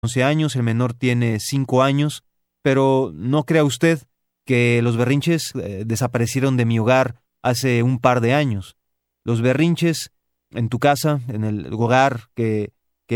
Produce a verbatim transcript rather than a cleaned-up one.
once años, el menor tiene cinco años, pero no crea usted que los berrinches eh, desaparecieron de mi hogar hace un par de años. Los berrinches en tu casa, en el hogar que